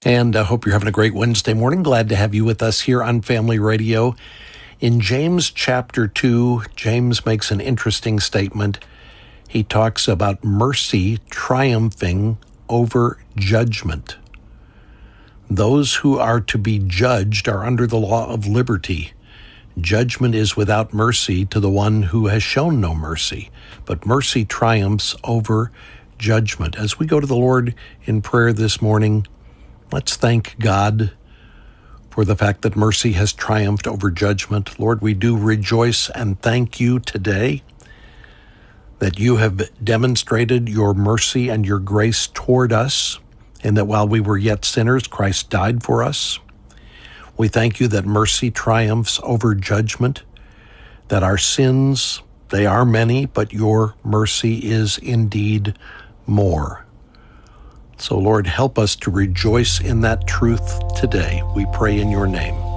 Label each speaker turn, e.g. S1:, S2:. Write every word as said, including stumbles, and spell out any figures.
S1: And I hope you're having a great Wednesday morning. Glad to have you with us here on Family Radio. In James chapter two, James makes an interesting statement. He talks about mercy triumphing over judgment. Those who are to be judged are under the law of liberty. Judgment is without mercy to the one who has shown no mercy, but mercy triumphs over judgment. As we go to the Lord in prayer this morning, let's thank God for the fact that mercy has triumphed over judgment. Lord, we do rejoice and thank you today that you have demonstrated your mercy and your grace toward us, and that while we were yet sinners, Christ died for us. We thank you that mercy triumphs over judgment, that our sins, they are many, but your mercy is indeed more. So, Lord, help us to rejoice in that truth today. We pray in your name.